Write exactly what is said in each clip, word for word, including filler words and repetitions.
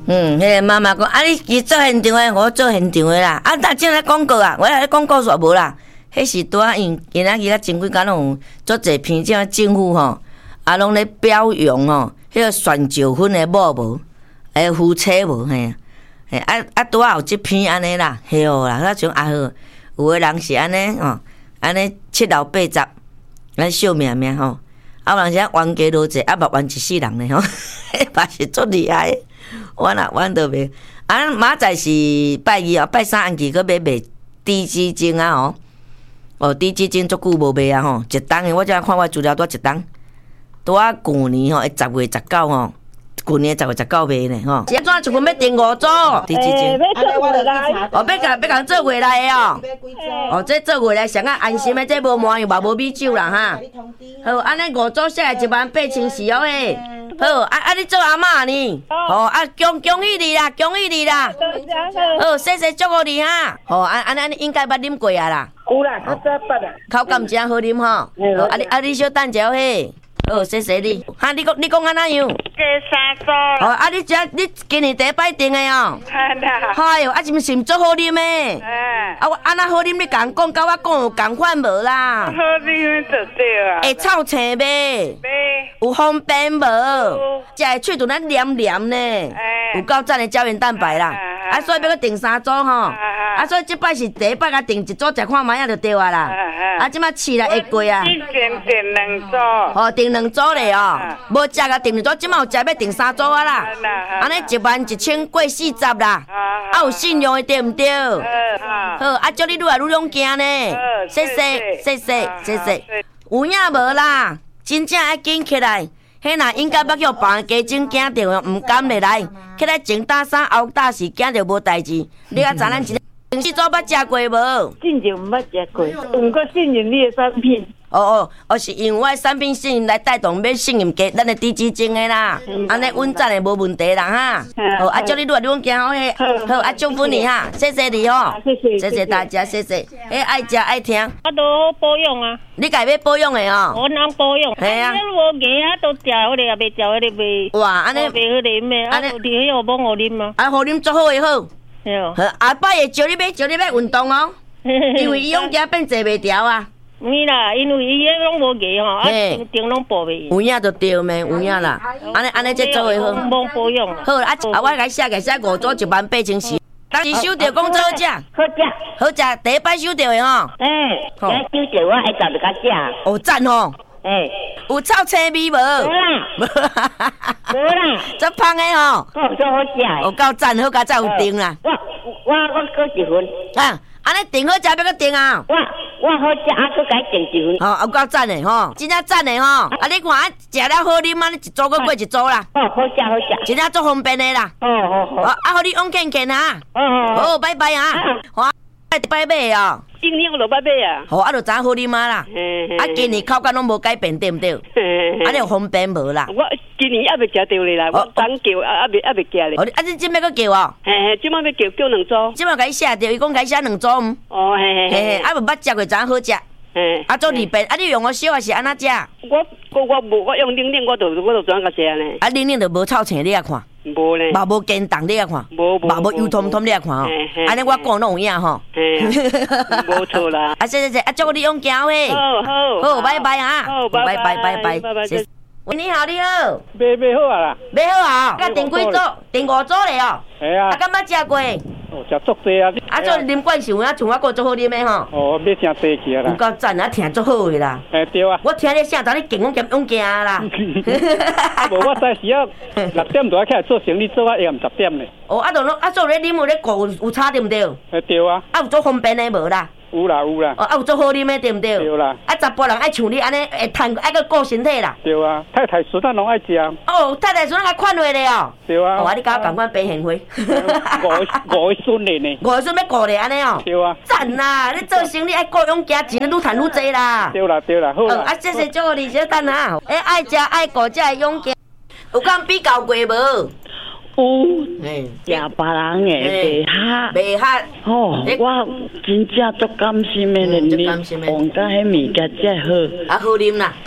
嗯，迄个妈妈讲，啊，你去做现场的，我做现场的啦。啊，那正来广告啊，我来广告煞无啦。迄是拄啊，因今仔日啊前几工拢有做侪片，即个政府吼，啊，拢咧表扬吼，迄个选招婚的某无，诶，夫妻无嘿。嘿，啊啊，拄啊有即篇安尼啦，嘿哦啦，迄种啊好，有诶人是安尼吼，安尼七老八十，咱笑命命吼，啊有人是冤家路济，啊嘛冤一世人咧吼，嘛是足厉害的，冤啊冤到袂，啊明仔是拜二哦，拜三暗记去买卖猪脂精啊吼，哦猪脂精足久无卖啊吼，一档诶，我才看我资料拄一档，拄啊旧年吼，十月十九吼。旧年十月十九卖呢吼，是安怎一份要订五组？猪脂精。哦，要甲要甲做月来的哦。哦，这做月来上啊安心的，这无满又嘛无米酒啦哈。好，安尼五组下来一万八千四哦诶。好，啊啊你做阿嬷呢？哦啊恭恭喜你啦，恭喜你啦。好，谢谢祝福你哈。哦，安安安尼应该捌啉过啊啦。 有啦，较早捌啦。 口感真好啉吼。好，啊你啊你小等者嘿。好，谢谢你。哈，你讲你讲安怎样？ 加三组。 哦，啊，你这你今年第一摆订的哦。 哈啦。 哎哟，啊，是毋是足好啉的？ 啊。 啊，我安那好啉，你共讲，甲我讲有共款无啦？ 好啉就对啊。 会臭青袂？ 袂。 有方便无？食的喙唇咱黏黏呢。有够赞的胶原蛋白啦。啊，所以要去订三组吼。啊，所以即摆是第一摆甲订一组，食看卖啊就对啊啦。啊，即摆试来会过啊。 一订订两组。 哦，订两组咧哦，无食甲订两组，即摆有食要订三组啊啦。安尼一万一千过四十啦。啊，有信用的对毋对？好，啊，祝你愈来愈勇敢呢。谢谢，谢谢，谢谢。有影无啦？真正爱紧起来。迄若应该要叫别人家种惊着哦，毋敢入来。起来前打三后打四，惊着无代志。你啊，知咱一个前四组捌食过无？ 进前毋捌食过，毋过信任你的产品。 哦哦，哦是因为我的产品信任来带动要信任加咱的猪脂精的啦，安尼稳阵的无问题啦哈。好，啊祝你愈来愈勇敢好嘿，好啊祝福你哈，谢谢你哦， 谢谢谢谢大家，谢谢。哎，爱食爱听， 我都好保养啊。 你家要保养的哦。 我能保养。 系啊。 我牙啊都食，我哋也未食，我哋未。 哇，安尼未好啉的，安尼有啲有帮我啉啊。 啊，好啉足好的好。好，下摆会招你要招你要运动哦，因为伊勇敢变坐袂条啊。 唔啦，因为伊迄拢无牙吼，啊定定拢保袂。 有影就对咩，有影啦。安尼安尼这做会好。 冇保养。 好啊，啊我来写个写五组一万八千四。当时收到讲做好食。 好食。 好食，第一摆收到的吼。 诶，第一收到我爱食就较食。 哦赞吼。 诶， 有臭青味无？无啦。无啦。 这芳的吼。 哦，做好食。 有够赞，好佳才有订啦。 我我我搁一份。 啊，安尼订好食要搁订啊？ 我我好食，啊搁改订一份。 哦，有够赞的吼，真正赞的吼。啊，你看啊，食了好啉啊，你一组搁过一组啦。 哦，好食好食。 真正足方便的啦。 哦哦哦。 啊，好你往健健啊。 哦哦。 好，拜拜啊。好，拜拜买哦。 今年我就捌买啊。 好，啊，就知好啉啊啦。啊，今年口感拢无改变，对毋对？啊，你有方便无啦？ 我今年还未食到咧啦，我等叫啊，还未还未寄咧。 哦，啊，你即摆搁叫哦？ 嘿嘿，即摆要叫叫两组。 即摆甲伊写着，伊讲甲伊写两组。 哦，嘿嘿嘿嘿，啊，无捌食过，知好食。 嘿， 啊，做二遍，啊，你用我烧还是安怎食？ 我我我无，我用冷冷，我就我就怎样甲食呢？ 啊，冷冷就无臭青，你啊看。 无咧。 嘛无坚冻，你啊看。 无无。 嘛无油通通，你啊看吼。安尼我讲拢有影吼。 嘿，无错啦。 啊，谢谢谢，啊，祝你勇敢嘿。 好好。 好，拜拜啊。 好，拜拜拜拜拜拜。喂，你好，你好。 买买好啊啦。 买好啊，甲订几组？订五组咧哦。 系啊。 啊，敢捌食过？ 哦，食足济啊！ 啊，做啉惯是有影，像我个足好啉的吼。 哦，买真济去啦。 有够赞啊，听足好的啦。 哎，对啊。 我听你声，当你健讲兼勇敢啦。 啊，无我早时啊六点就要起来做生意，做啊下午十点咧。 哦，啊，就拢啊，做咧啉有咧顾有差对毋对？ 哎，对啊。 啊，有做方便的无啦？ 有啦有啦。 哦，啊，有做好啉的对毋对？ 对啦。 啊，查甫人爱像你安尼会趁爱个顾身体啦。 对啊，太太孙仔拢爱食。 哦，太太孙仔甲款落咧哦。 对啊。 哦，啊，你甲我共款白献花。 五五孙咧呢。 五孙要顾咧安尼哦。 对啊。 赞啦！你做生意爱顾勇加钱，愈趁愈济啦。 对啦对啦，好啦。 啊，谢谢祝你小等啊！哎，爱食爱顾才会勇加，有敢比较过无？ 有，食别人的白虾， 白虾， 哦，我真正足甘心的咧，你讲甲迄物件真好， 啊好啉啦，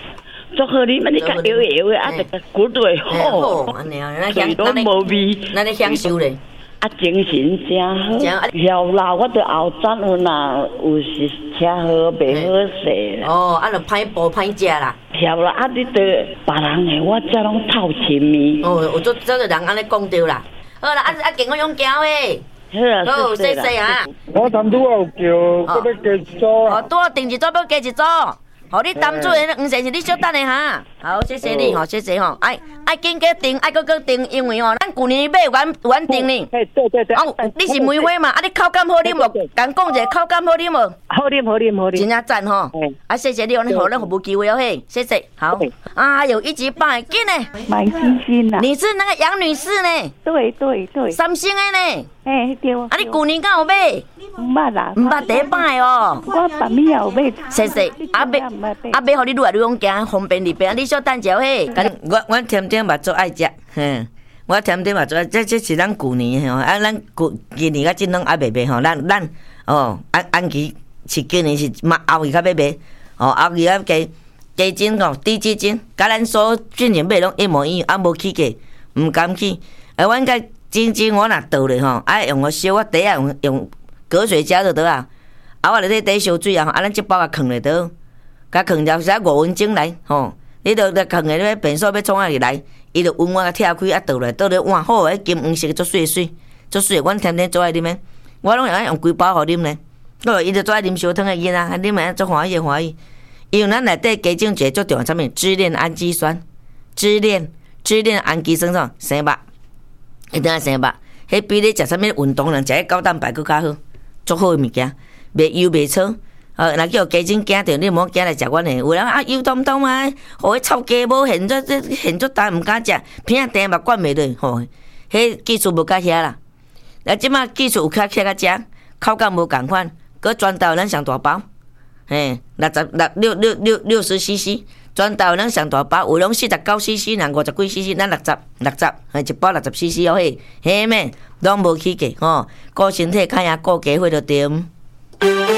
做好啉，啊你较摇摇的，啊就个骨头会好， 安尼啊，咱嘴都无味， 咱咧享受咧。 啊，精神真好。后老我着后站有呐，有是车好袂好势啦。 哦，啊，就歹步歹食啦。 后啦，啊你着别人的我则拢透亲咪。 哦，有做做个人安尼讲着啦。好啦，啊啊，跟我用行诶。 好， 谢谢啊。 我当拄有叫，搁要加一组啊。 哦，拄好订一组，要加一组。好，你当主的黄色是你小等的哈。好，谢谢你吼，谢谢吼。爱爱紧加订，爱搁搁订，因为吼，咱旧年买完完订呢。 对对对。 哦，你是梅花嘛？啊，你口感好啉无？讲讲者口感好啉无？ 好啉好啉好啉。 真正赞吼。啊，谢谢你，你互咱服务机会哦嘿，谢谢。好。啊，有一级棒，紧呢。 买星星啦。 你是那个杨女士呢？ 对对对。 三星的呢？ 哎，对。 啊，你旧年敢有买？ 唔捌啦。 唔捌第一摆哦。 我办咩有买？ 谢谢。啊买啊买，互你愈来愈用行，方便利便。你小等者嘿。我我甜甜嘛做爱食，哼，我甜甜嘛做，这这是咱旧年吼，啊，咱旧今年甲今拢还袂卖吼，咱咱哦，安安期是今年是嘛后期较要卖，哦，后期啊加加金哦，低基金，甲咱所之前买拢一模一样，啊无起价，毋敢去。啊，阮甲金金我若倒咧吼，爱用个烧，我底下用用隔水加就得啊，啊我咧底烧水啊，啊咱即包甲放咧倒，甲放了才五分钟来吼。你着着放个变数要创啊入来，伊着温我拆开啊倒来，倒咧换好诶金黄色足水水，足水。阮天天做爱啉诶，我拢用用规包互啉咧。哦，伊着做爱啉烧汤诶囡仔，啉诶足欢喜欢喜。因为咱内底加种一个足重要啥物？支链氨基酸，支链支链氨基酸啥？生肉，一定要生肉。迄比你食啥物运动人食迄高蛋白佫较好，足好诶物件，袂油袂粗。呃，若叫家种惊着，你莫惊来食阮的。有人啊油彤彤啊，互迄臭鸡母现做这现做大毋敢食，鼻仔甜嘛灌袂落吼。迄技术无甲遐啦。啊，即马技术有较较较食，口感无共款，佮全台咱上大包，嘿，六十六六六六六十 C C， 全台咱上大包，有拢四十九 C C， 人五十几 C C， 咱六十六十，嘿，一包六十 C C 哦嘿，嘿咩，拢无起价吼，顾身体较赢顾家伙就对。